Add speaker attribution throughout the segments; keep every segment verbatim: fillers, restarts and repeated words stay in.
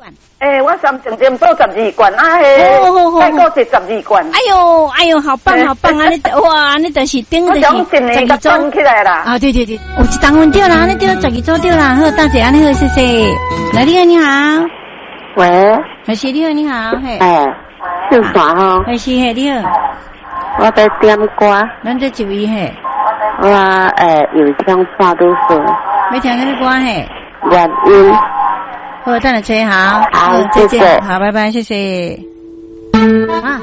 Speaker 1: 诶，我三重点做十二罐啊，嘿，再过是十二罐。
Speaker 2: 哎呦，哎呦，好棒，好棒啊！你哇，你就是顶就是十二周
Speaker 1: 起来啦。
Speaker 2: 啊，对对对，有一档分掉啦，你掉十二周掉啦。好，大姐安尼好，谢谢。来，你好，你好。
Speaker 3: 喂。
Speaker 2: 还是你好，你好，嘿。
Speaker 3: 哎，姓啥哈？
Speaker 2: 还是嘿，你好。
Speaker 3: 我在点歌。
Speaker 2: 咱这一位嘿。
Speaker 3: 我诶有腔话都说。
Speaker 2: 要听什么歌嘿？
Speaker 3: 原因。
Speaker 2: 好，等下吹好，
Speaker 3: 好，
Speaker 2: 再见，好，拜拜，谢谢。啊，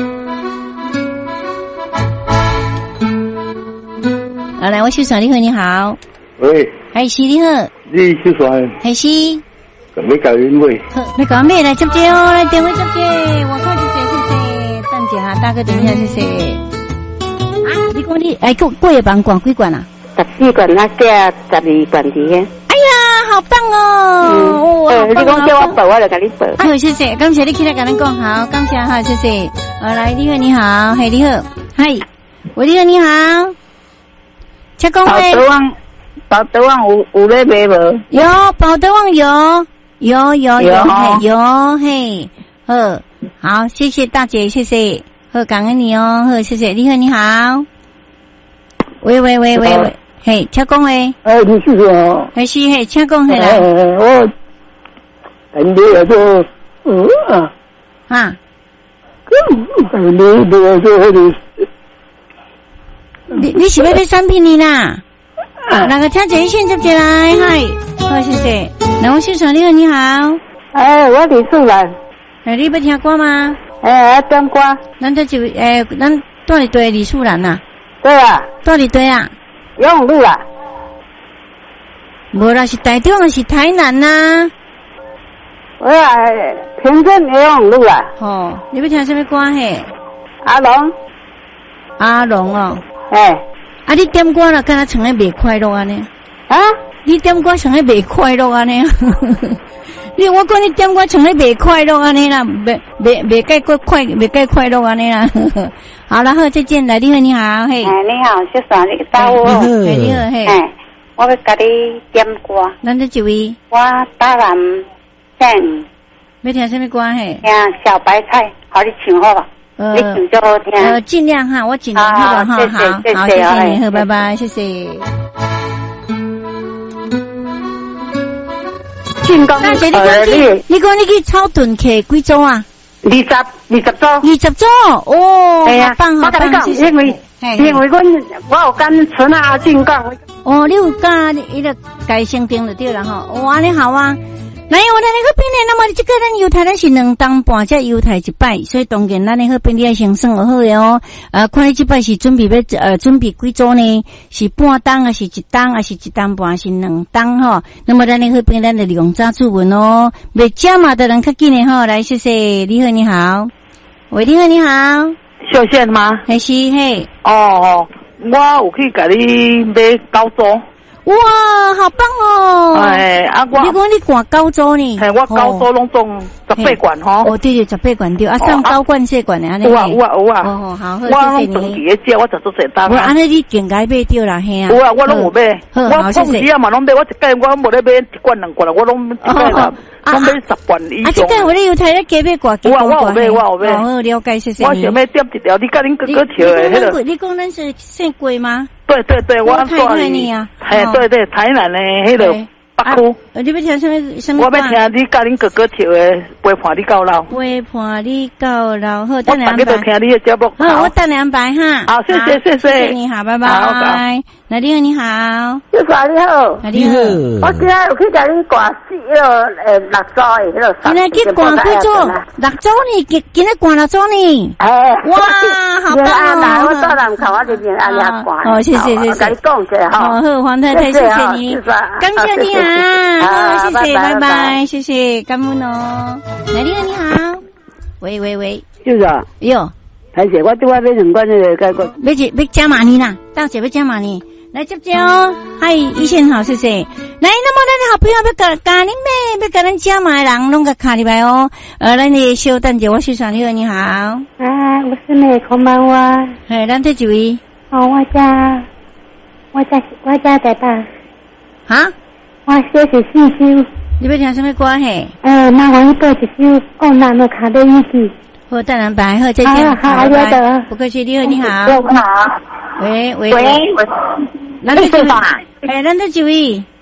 Speaker 2: 好，来，我秀爽，你好，你好。
Speaker 4: 喂。
Speaker 2: 海西，你好。
Speaker 4: 你秀爽。
Speaker 2: 海西。
Speaker 4: 要搞音乐。
Speaker 2: 好，要搞咩来接接哦，来电话接接，我看谢谢，谢谢，等一下，大哥等一下，谢谢。啊，你讲你，哎，过过夜班管几管啊？
Speaker 3: 十四管，那加十二管的。
Speaker 2: 哎呀，好棒哦！
Speaker 3: 嗯，你讲叫我报，我就给你报。
Speaker 2: 好，谢谢，感谢你起来跟咱讲，好，感谢哈，谢谢。好，来，你好，你好，嘿，你好，嗨，喂，你好，你好，请讲喂。
Speaker 1: 宝德旺，宝德旺有有咧卖无？
Speaker 2: 有，宝德旺有，有有有，嘿，有嘿，好，好，谢谢大姐，谢谢，好，感恩你哦，好，谢谢，你好，你好，喂喂喂喂喂。嘿，请讲喂。
Speaker 4: 哎，你是谁？
Speaker 2: 还是嘿，请讲嘿来。
Speaker 4: 哎，我，人哋又做，嗯啊。
Speaker 2: 啊。
Speaker 4: 咁人哋又做佢哋。
Speaker 2: 你你是要买产品呢啦？啊，那个听姐先接进来，嗨，好，谢谢。那我秀爽，你好，你好。
Speaker 3: 哎，我李素兰。
Speaker 2: 哎，你要听歌吗？
Speaker 3: 哎，点歌。
Speaker 2: 咱这就诶，咱住里对李素兰呐。
Speaker 3: 对啊。
Speaker 2: 住里对啊。
Speaker 3: 永路啦，
Speaker 2: 无啦，是台中还是台南呐？
Speaker 3: 我啊，平镇永路啦。
Speaker 2: 哦，你要听什么歌嘿？
Speaker 3: 阿龙。
Speaker 2: 阿龙哦。
Speaker 3: 哎。
Speaker 2: 啊，你点歌啦，敢若唱咧袂快乐安尼？
Speaker 3: 啊？
Speaker 2: 你点歌唱咧袂快乐安尼？你我讲你点歌唱咧袂快乐安尼啦，袂袂袂介过快，袂介快乐安尼啦。好了，好，再见，来，你好，你好，嘿。
Speaker 3: 哎，你好，小爽，你打我。
Speaker 2: 嘿，你好，嘿。
Speaker 3: 哎，我要甲你点歌。
Speaker 2: 咱这一位。
Speaker 3: 我打南县。
Speaker 2: 要听什么歌嘿？
Speaker 3: 听小白菜，好，你唱好吧？
Speaker 2: 呃，
Speaker 3: 你唱就好听。
Speaker 2: 呃，尽量哈，我尽量好吧哈，好，好，谢谢你，好，拜拜，谢谢。
Speaker 3: 进攻。
Speaker 2: 大姐，你讲你，你讲你去草屯去几组啊？
Speaker 3: 二十二十组，
Speaker 2: 二十组哦，
Speaker 3: 哎
Speaker 2: 好棒好棒，谢谢。
Speaker 3: 因为因为阮我有跟陈阿俊讲，
Speaker 2: 哦，你有跟伊个改先定就对了哈，哇，你好啊。来，我咱那个边呢？那么这个咱犹太咱是两当半只犹太一摆，所以当然咱那个边你要先算好的哦。呃，看你这摆是准备要呃准备几组呢？是半当啊，是一当啊，是一当半，是两当哈。那么咱那个边咱就用早出文哦，未加嘛的人较紧的哈。来，谢谢，你好，你好，喂，你好，你好，
Speaker 1: 秀线吗？
Speaker 2: 还是嘿？
Speaker 1: 哦哦，我有去给你买高州。
Speaker 2: 哇，好棒哦！
Speaker 1: 哎，啊我，
Speaker 2: 你讲你挂高州呢？
Speaker 1: 嘿，我高州拢总十八罐吼。
Speaker 2: 哦，对对，十八罐对，啊，上高冠血管的安尼。
Speaker 1: 有啊有啊有啊。
Speaker 2: 哦，好，谢
Speaker 1: 谢你。我拢长期借，我就做简单。
Speaker 2: 我安尼你应该买掉啦，嘿啊。
Speaker 1: 有啊，我拢有买。
Speaker 2: 好，
Speaker 1: 好，谢谢。我时啊嘛拢买，我一盖我无咧买一罐两罐啦，我拢一盖啦，拢买十罐以上。啊，
Speaker 2: 这个我咧犹太咧加买挂几罐。
Speaker 1: 我我有买，我有买。
Speaker 2: 好，了解，谢谢。
Speaker 1: 我想要点一条，你甲恁哥哥跳的迄个。
Speaker 2: 你讲咱是姓贵吗？
Speaker 1: 对对对，我
Speaker 2: 台南的啊。
Speaker 1: 哎，对对，台南的迄个北区。
Speaker 2: 你要听什么什么？
Speaker 1: 我要听你甲恁哥哥跳的陪伴你到老。
Speaker 2: 陪伴你到老，好，
Speaker 1: 等两排。我大家都听你的节目。
Speaker 2: 好，我等两排哈。
Speaker 1: 好，谢谢谢谢。
Speaker 2: 你好，拜拜。那你好，你好。
Speaker 3: 小爽你好。
Speaker 2: 你好。
Speaker 3: 我今日有去甲恁挂四迄个诶六组的迄个。
Speaker 2: 今日去挂几组？六组呢？今今日挂六组呢？
Speaker 3: 哎。
Speaker 2: 哇，好棒哦！
Speaker 3: 来，我到南口，我这边按下挂。
Speaker 2: 哦，谢谢谢谢。
Speaker 3: 甲你讲者哈。
Speaker 2: 好，好，黄太太，谢谢你，感谢你啊，好，谢谢，拜拜，谢谢，感恩哦。来，你好，你好，喂喂喂，
Speaker 3: 就是啊，
Speaker 2: 哟，
Speaker 3: 还是我对我买两罐那个该个，
Speaker 2: 要去要加码呢啦，大姐要加码呢，来接接哦，嗨，医生好，谢谢。来，那么咱的好朋友要甲甲恁妹，要甲咱加码的人，拢甲卡入来哦。呃，咱的小等姐，我是上你好，你好。
Speaker 3: 啊，我是妹，こんばんは。
Speaker 2: 哎，咱这一位。
Speaker 3: 哦，我家，我家，我家在吧。
Speaker 2: 啊？
Speaker 3: 我写是四修。
Speaker 2: 你要听什么歌嘿？
Speaker 3: 呃，那我播一首《哦南的卡的日记》。
Speaker 2: 好，当然拜，好，再见。
Speaker 3: 好，好的。
Speaker 2: 不客气，你好，你好。
Speaker 3: 你好。
Speaker 2: 喂喂。
Speaker 3: 喂，
Speaker 2: 咱这几位，哎，咱这几位。